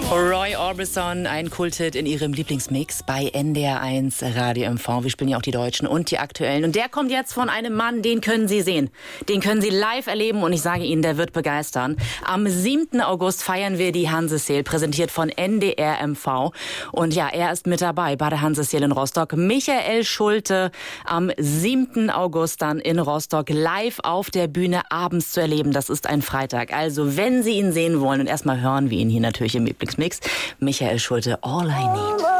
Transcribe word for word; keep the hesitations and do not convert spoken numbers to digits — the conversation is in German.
Roy Orbison, ein Kulthit in ihrem Lieblingsmix bei N D R eins Radio M V. Wir spielen ja auch die Deutschen und die Aktuellen. Und der kommt jetzt von einem Mann, den können Sie sehen. Den können Sie live erleben und ich sage Ihnen, der wird begeistern. Am siebten August feiern wir die Hanseseel, präsentiert von N D R M V. Und ja, er ist mit dabei bei der Hanseseel in Rostock. Michael Schulte am siebten August dann in Rostock live auf der Bühne abends zu erleben. Das ist ein Freitag. Also wenn Sie ihn sehen wollen und erstmal hören wir ihn hier natürlich im Lieblingsmix. Michael Schulte, All I Need.